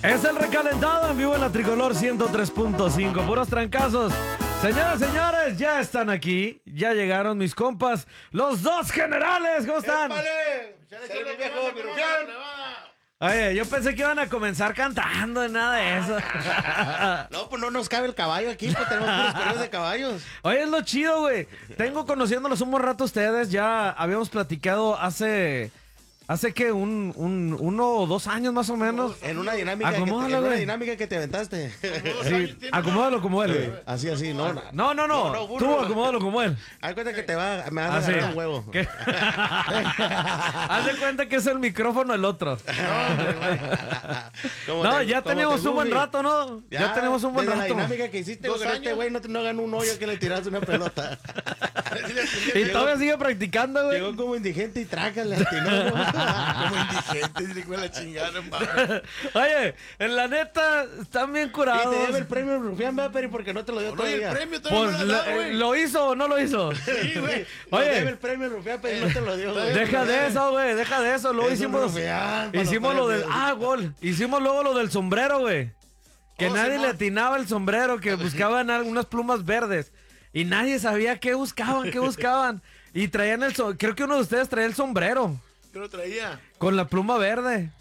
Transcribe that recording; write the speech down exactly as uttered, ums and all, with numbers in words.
Es el recalentado en vivo en la Tricolor ciento tres punto cinco. Puros trancazos. Señoras, señores, ya están aquí. Ya llegaron mis compas, los dos generales. ¿Cómo están? ¡Épale! ¡Sale, viejo, mi rufián! Oye, yo pensé que iban a comenzar cantando y nada de eso. No, pues no nos cabe el caballo aquí, pues tenemos puros correos de caballos. Oye, es lo chido, güey. Tengo conociéndolos un buen rato ustedes. Ya habíamos platicado hace... Hace que un, un uno o dos años más o menos. En una dinámica, que, Acomódalo, en una güey. dinámica que te aventaste. Sí, acomódalo como él, güey. Así, así, no. No, no, no. No, no, burro. Tú acomódalo como él. Haz cuenta que te va, me vas a Así. agarrar un huevo. ¿Qué? Haz de cuenta que es el micrófono el otro. Como No, te- ya como tenemos te un buen Goofy. rato, ¿no? Ya, tenemos un buen desde rato. la dinámica que hiciste, Dos porque este años. güey no, te- no ganó un hoyo que le tiraste una pelota. Y todavía sigue practicando, güey. Llegó como indigente y trácale al tinoco. Como indigente, dijo la chingada, hermano. Oye, en la neta, están bien Y curados. te debe el premio Rufián, va, pero porque no te lo dio No, y el todavía. premio todavía Pues, no lo la- has dado, güey. ¿lo hizo o no lo hizo? Sí, güey. Nos Oye. debe el premio Rufián, pero no te lo dio, güey. Deja de eso, güey, deja de eso. Luego Es un hicimos, rufián, para hicimos los lo del... premios. Ah, gol. Hicimos luego lo del sombrero, güey. Que Oh, nadie Simón. le atinaba el sombrero, que buscaban algunas plumas verdes. Y nadie sabía qué buscaban, qué buscaban. Y traían el... so- Creo que uno de ustedes traía el sombrero Yo lo traía. con la pluma verde.